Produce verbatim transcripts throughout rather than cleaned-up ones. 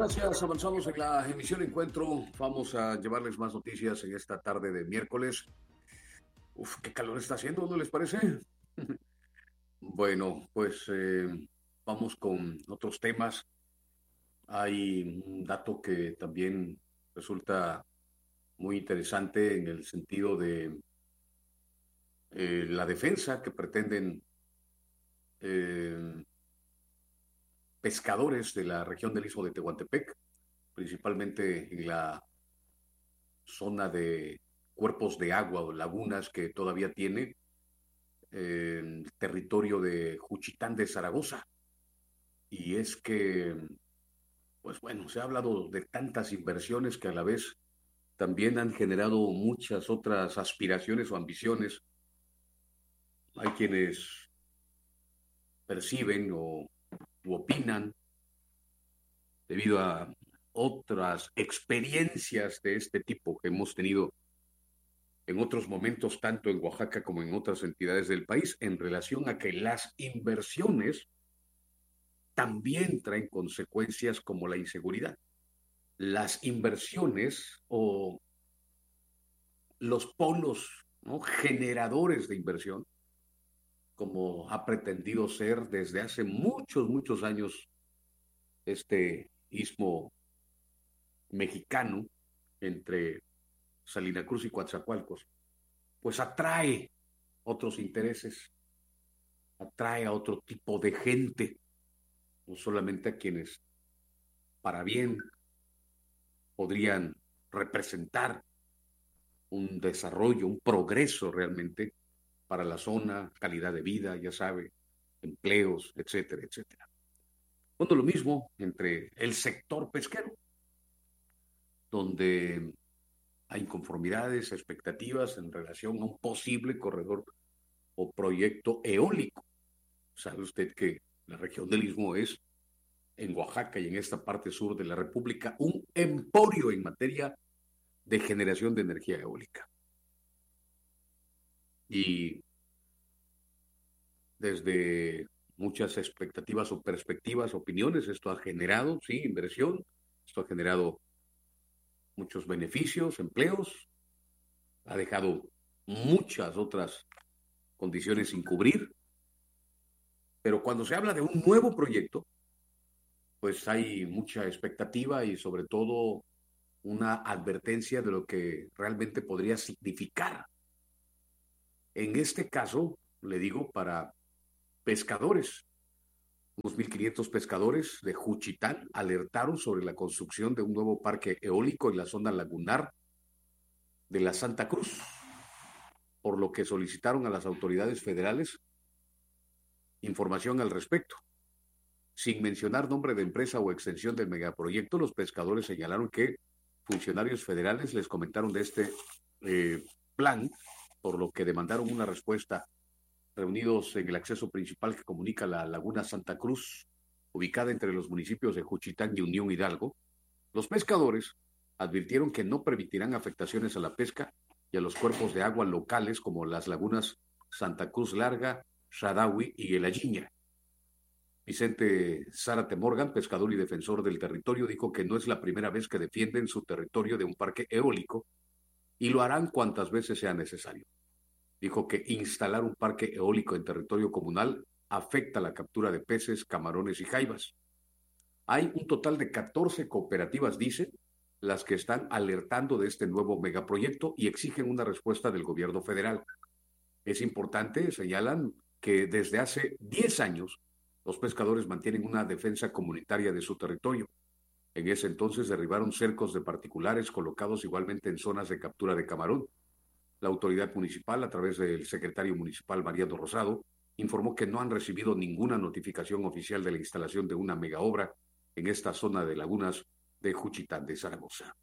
gracias. Avanzamos en la emisión Encuentro. Vamos a llevarles más noticias en esta tarde de miércoles. Uf, qué calor está haciendo, ¿no les parece? Bueno, pues eh, vamos con otros temas. Hay un dato que también resulta muy interesante en el sentido de eh, la defensa que pretenden eh, pescadores de la región del Istmo de Tehuantepec, principalmente en la zona de cuerpos de agua o lagunas que todavía tiene eh, el territorio de Juchitán de Zaragoza. Y es que, pues bueno, se ha hablado de tantas inversiones que a la vez también han generado muchas otras aspiraciones o ambiciones. Hay quienes perciben o u opinan debido a otras experiencias de este tipo que hemos tenido en otros momentos, tanto en Oaxaca como en otras entidades del país, en relación a que las inversiones también traen consecuencias como la inseguridad. Las inversiones o los polos, ¿no?, generadores de inversión, como ha pretendido ser desde hace muchos, muchos años este istmo mexicano entre Salina Cruz y Coatzacoalcos, pues atrae otros intereses, atrae a otro tipo de gente, no solamente a quienes para bien podrían representar un desarrollo, un progreso realmente para la zona, calidad de vida, ya sabe, empleos, etcétera, etcétera. Cuando lo mismo entre el sector pesquero, donde hay inconformidades, expectativas en relación a un posible corredor o proyecto eólico. Sabe usted que la región del Istmo es, en Oaxaca y en esta parte sur de la República, un emporio en materia de generación de energía eólica. Y desde muchas expectativas o perspectivas, opiniones, esto ha generado, sí, inversión, esto ha generado muchos beneficios, empleos, ha dejado muchas otras condiciones sin cubrir, pero cuando se habla de un nuevo proyecto, pues hay mucha expectativa y sobre todo una advertencia de lo que realmente podría significar. En este caso, le digo, para pescadores, unos mil quinientos pescadores de Juchitán alertaron sobre la construcción de un nuevo parque eólico en la zona lagunar de la Santa Cruz, por lo que solicitaron a las autoridades federales información al respecto. Sin mencionar nombre de empresa o extensión del megaproyecto, los pescadores señalaron que funcionarios federales les comentaron de este eh, plan, por lo que demandaron una respuesta. Reunidos en el acceso principal que comunica la Laguna Santa Cruz, ubicada entre los municipios de Juchitán y Unión Hidalgo, los pescadores advirtieron que no permitirán afectaciones a la pesca y a los cuerpos de agua locales como las lagunas Santa Cruz Larga, Shadawi y El Ayiña. Vicente Zárate Morgan, pescador y defensor del territorio, dijo que no es la primera vez que defienden su territorio de un parque eólico y lo harán cuantas veces sea necesario. Dijo que instalar un parque eólico en territorio comunal afecta la captura de peces, camarones y jaivas. Hay un total de catorce cooperativas, dice, las que están alertando de este nuevo megaproyecto y exigen una respuesta del gobierno federal. Es importante, señalan, que desde hace diez años los pescadores mantienen una defensa comunitaria de su territorio. En ese entonces derribaron cercos de particulares colocados igualmente en zonas de captura de camarón. La autoridad municipal, a través del secretario municipal Mariano Rosado, informó que no han recibido ninguna notificación oficial de la instalación de una megaobra en esta zona de lagunas de Juchitán de Zaragoza.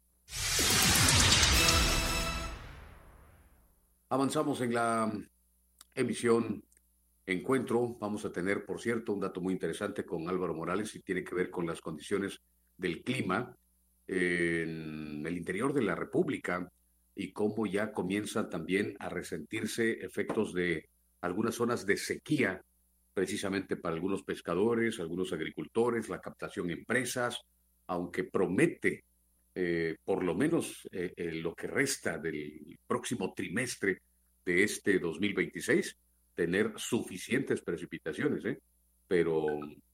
Avanzamos en la emisión Encuentro. Vamos a tener, por cierto, un dato muy interesante con Álvaro Morales y tiene que ver con las condiciones del clima en el interior de la República y cómo ya comienzan también a resentirse efectos de algunas zonas de sequía, precisamente para algunos pescadores, algunos agricultores, la captación en presas, aunque promete eh, por lo menos eh, eh, lo que resta del próximo trimestre de este dos mil veintiséis, tener suficientes precipitaciones, ¿eh? Pero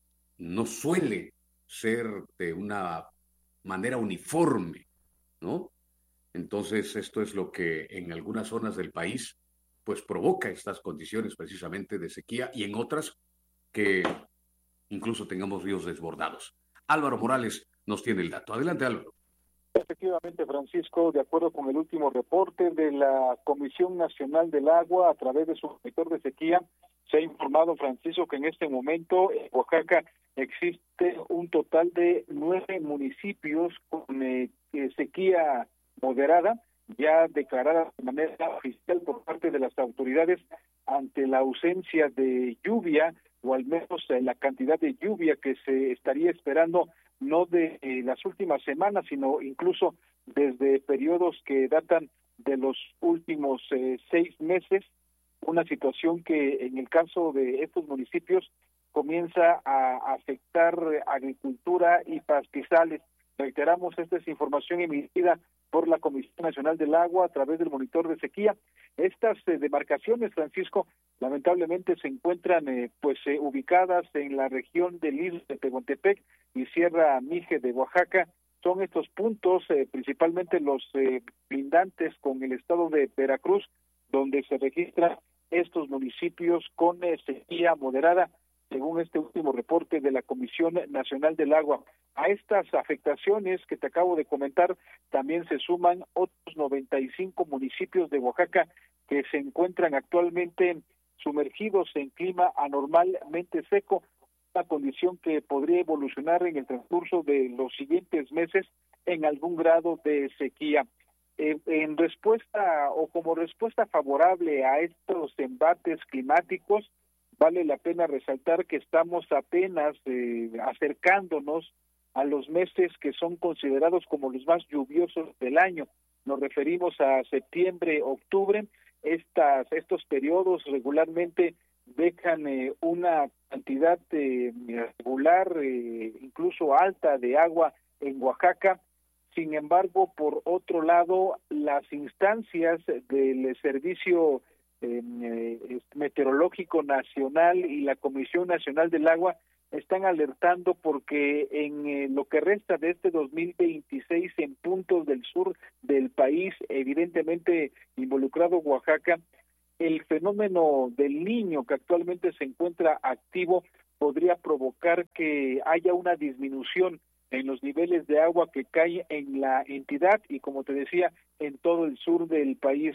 no suele ser de una manera uniforme, ¿no? Entonces, esto es lo que en algunas zonas del país, pues provoca estas condiciones precisamente de sequía y en otras que incluso tengamos ríos desbordados. Álvaro Morales nos tiene el dato. Adelante, Álvaro. Efectivamente, Francisco, de acuerdo con el último reporte de la Comisión Nacional del Agua a través de su monitor de sequía, se ha informado, Francisco, que en este momento en Oaxaca existe un total de nueve municipios con eh, sequía moderada, ya declarada de manera oficial por parte de las autoridades ante la ausencia de lluvia, o al menos eh, la cantidad de lluvia que se estaría esperando no de eh, las últimas semanas, sino incluso desde periodos que datan de los últimos eh, seis meses, una situación que en el caso de estos municipios comienza a afectar agricultura y pastizales. Reiteramos, esta es información emitida por la Comisión Nacional del Agua a través del monitor de sequía. Estas eh, demarcaciones, Francisco, lamentablemente se encuentran eh, pues eh, ubicadas en la región del Istmo de Tehuantepec y Sierra Mije de Oaxaca. Son estos puntos, eh, principalmente los eh, lindantes con el estado de Veracruz, donde se registran estos municipios con eh, sequía moderada, según este último reporte de la Comisión Nacional del Agua. A estas afectaciones que te acabo de comentar, también se suman otros noventa y cinco municipios de Oaxaca que se encuentran actualmente sumergidos en clima anormalmente seco, una condición que podría evolucionar en el transcurso de los siguientes meses en algún grado de sequía. Eh, en respuesta o como respuesta favorable a estos embates climáticos, vale la pena resaltar que estamos apenas eh, acercándonos a los meses que son considerados como los más lluviosos del año. Nos referimos a septiembre, octubre. Estas, estos periodos regularmente dejan eh, una cantidad eh, regular, eh, incluso alta de agua en Oaxaca. Sin embargo, por otro lado, las instancias del Servicio eh, eh, Meteorológico Nacional y la Comisión Nacional del Agua están alertando porque en eh, lo que resta de este dos mil veintiséis en puntos del sur del país, evidentemente involucrado Oaxaca, el fenómeno del Niño que actualmente se encuentra activo podría provocar que haya una disminución en los niveles de agua que cae en la entidad y, como te decía, en todo el sur del país.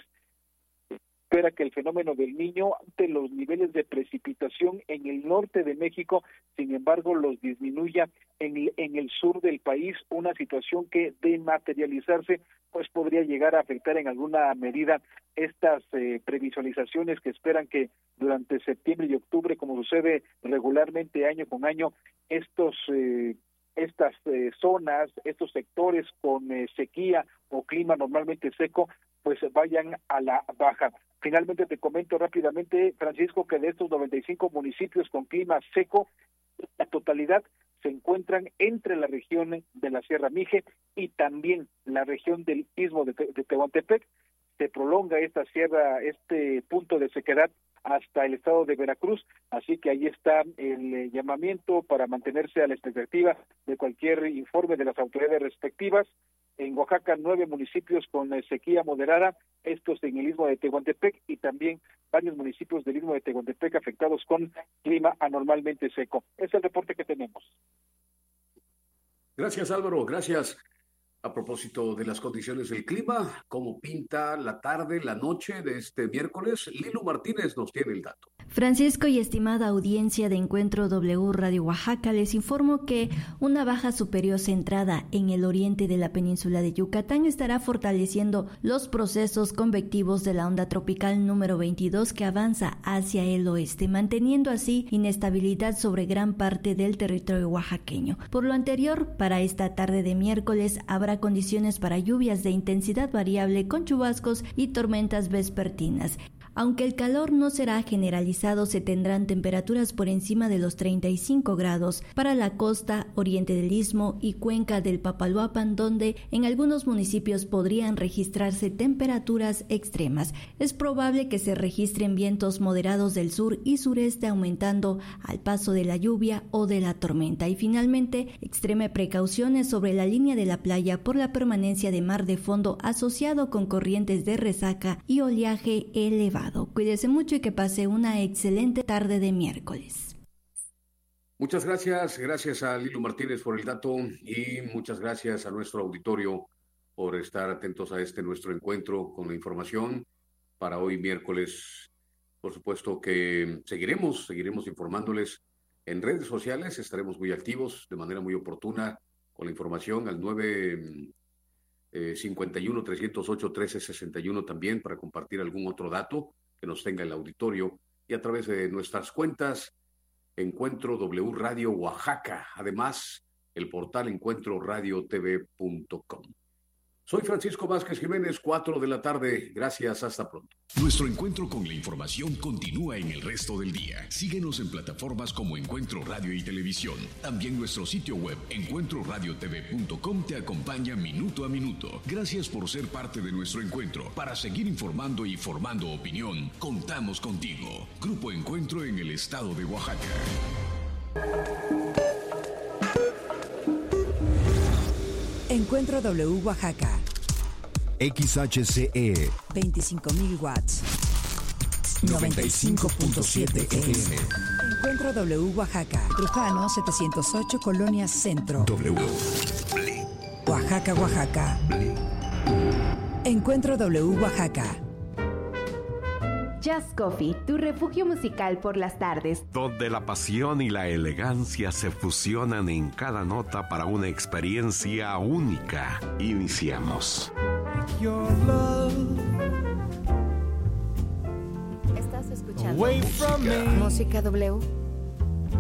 Espera que el fenómeno del Niño ante los niveles de precipitación en el norte de México, sin embargo, los disminuya en, en el sur del país, una situación que de materializarse pues podría llegar a afectar en alguna medida estas eh, previsualizaciones que esperan que durante septiembre y octubre, como sucede regularmente año con año, estos eh, estas eh, zonas, estos sectores con eh, sequía o clima normalmente seco, pues vayan a la baja. Finalmente te comento rápidamente, Francisco, que de estos noventa y cinco municipios con clima seco, la totalidad se encuentran entre la región de la Sierra Mije y también la región del Istmo de, Te- de Tehuantepec. Se prolonga esta sierra, este punto de sequedad hasta el estado de Veracruz, así que ahí está el eh, llamamiento para mantenerse a la expectativa de cualquier informe de las autoridades respectivas. En Oaxaca, nueve municipios con eh, sequía moderada, estos en el Istmo de Tehuantepec, y también varios municipios del Istmo de Tehuantepec afectados con clima anormalmente seco. Es el reporte que tenemos. Gracias, Álvaro, gracias. A propósito de las condiciones del clima, ¿cómo pinta la tarde, la noche de este miércoles? Lilo Martínez nos tiene el dato. Francisco y estimada audiencia de Encuentro W Radio Oaxaca, les informo que una baja superior centrada en el oriente de la península de Yucatán estará fortaleciendo los procesos convectivos de la onda tropical número veintidós que avanza hacia el oeste, manteniendo así inestabilidad sobre gran parte del territorio oaxaqueño. Por lo anterior, para esta tarde de miércoles habrá condiciones para lluvias de intensidad variable con chubascos y tormentas vespertinas. Aunque el calor no será generalizado, se tendrán temperaturas por encima de los treinta y cinco grados para la costa, oriente del Istmo y cuenca del Papaloapan, donde en algunos municipios podrían registrarse temperaturas extremas. Es probable que se registren vientos moderados del sur y sureste, aumentando al paso de la lluvia o de la tormenta. Y finalmente, extreme precauciones sobre la línea de la playa por la permanencia de mar de fondo asociado con corrientes de resaca y oleaje elevado. Cuídese mucho y que pase una excelente tarde de miércoles. Muchas gracias, gracias a Lilo Martínez por el dato y muchas gracias a nuestro auditorio por estar atentos a este nuestro encuentro con la información para hoy miércoles. Por supuesto que seguiremos, seguiremos informándoles en redes sociales, estaremos muy activos de manera muy oportuna con la información al nueve cincuenta y uno, trescientos ocho, trece sesenta y uno también para compartir algún otro dato que nos tenga el auditorio y a través de nuestras cuentas Encuentro W Radio Oaxaca, además el portal encuentro radio t v punto com. Soy Francisco Vázquez Jiménez, cuatro de la tarde. Gracias, hasta pronto. Nuestro encuentro con la información continúa en el resto del día. Síguenos en plataformas como Encuentro Radio y Televisión. También nuestro sitio web encuentro radio t v punto com te acompaña minuto a minuto. Gracias por ser parte de nuestro encuentro. Para seguir informando y formando opinión, contamos contigo. Grupo Encuentro en el estado de Oaxaca. Encuentro W Oaxaca. X H C E veinticinco mil watts. noventa y cinco punto siete F M. Encuentro W Oaxaca. Trujano setecientos ocho, Colonia Centro. W. Oaxaca, Oaxaca. Encuentro W Oaxaca. Jazz Coffee, tu refugio musical por las tardes. Donde la pasión y la elegancia se fusionan en cada nota para una experiencia única. Iniciamos. Estás escuchando Música W.